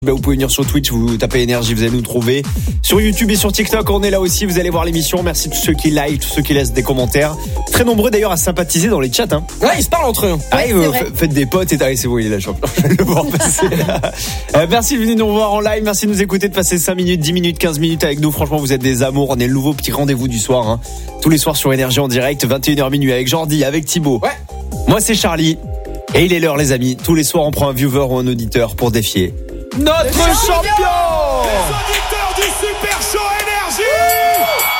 Vous pouvez venir sur Twitch, vous tapez énergie, vous allez nous trouver. Sur YouTube et sur TikTok, on est là aussi, vous allez voir l'émission. Merci à tous ceux qui like, tous ceux qui laissent des commentaires. Très nombreux d'ailleurs à sympathiser dans les chats. Hein. Ouais, ils se parlent entre eux. Faites des potes et c'est bon, il est là, champion. Je vais le voir passer. Merci de venir nous voir en live, merci de nous écouter, de passer 5 minutes, 10 minutes, 15 minutes avec nous. Franchement, vous êtes des amours. On est le nouveau petit rendez-vous du soir. Hein. Tous les soirs sur Énergie en direct, 21h minuit avec Jordi, avec Thibaut. Ouais. Moi, c'est Charlie. Et il est l'heure, les amis. Tous les soirs, on prend un viewer ou un auditeur pour défier notre champion. Les auditeurs du Super Show Énergie.